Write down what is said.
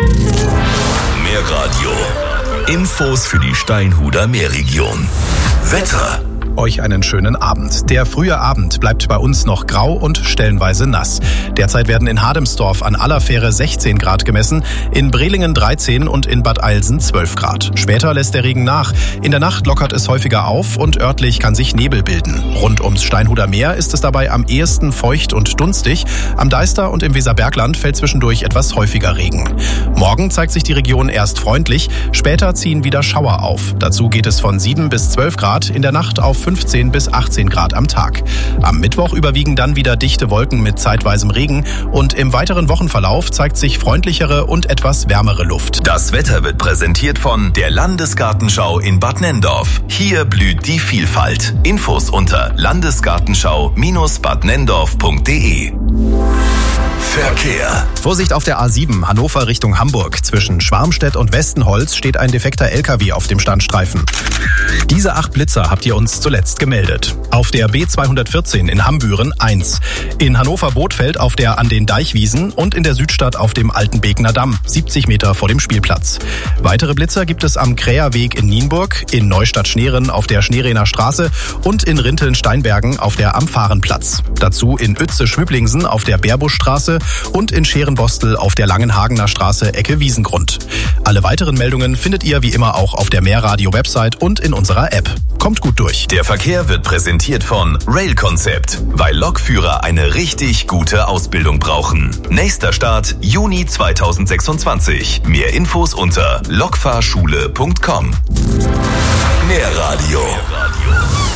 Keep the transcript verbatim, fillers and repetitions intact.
Mehr Radio. Infos für die Steinhuder Meerregion. Wetter. Euch einen schönen Abend. Der frühe Abend bleibt bei uns noch grau und stellenweise nass. Derzeit werden in Hademsdorf an Allerfähre sechzehn Grad gemessen, in Brelingen dreizehn und in Bad Eilsen zwölf Grad. Später lässt der Regen nach. In der Nacht lockert es häufiger auf und örtlich kann sich Nebel bilden. Rund ums Steinhuder Meer ist es dabei am ehesten feucht und dunstig. Am Deister und im Weserbergland fällt zwischendurch etwas häufiger Regen. Morgen zeigt sich die Region erst freundlich, später ziehen wieder Schauer auf. Dazu geht es von sieben bis zwölf Grad, in der Nacht auf fünfzehn bis achtzehn Grad am Tag. Am Mittwoch überwiegen dann wieder dichte Wolken mit zeitweisem Regen und im weiteren Wochenverlauf zeigt sich freundlichere und etwas wärmere Luft. Das Wetter wird präsentiert von der Landesgartenschau in Bad Nenndorf. Hier blüht die Vielfalt. Infos unter landesgartenschau Bindestrich bad nenndorf punkt de. Verkehr. Vorsicht auf der A sieben, Hannover Richtung Hamburg. Zwischen Schwarmstedt und Westenholz steht ein defekter L K W auf dem Standstreifen. Diese acht Blitzer habt ihr uns zuletzt gemeldet. Auf der B zweihundertvierzehn in Hambüren eins. In Hannover-Bothfeld auf der An den Deichwiesen und in der Südstadt auf dem Altenbekener Damm, siebzig Meter vor dem Spielplatz. Weitere Blitzer gibt es am Kräherweg in Nienburg, in Neustadt-Schneeren auf der Schneerener Straße und in Rinteln-Steinbergen auf der Amfahrenplatz. Dazu in Uetze-Schwüblingsen auf der Bärbuschstraße und in Scherenbostel auf der Langenhagener Straße Ecke Wiesengrund. Alle weiteren Meldungen findet ihr wie immer auch auf der Meerradio-Website und in unserer App. Kommt gut durch. Der Verkehr wird präsentiert von Rail Concept, weil Lokführer eine richtig gute Ausbildung brauchen. Nächster Start Juni zweitausendsechsundzwanzig. Mehr Infos unter lokfahrschule punkt com. Mehr Radio.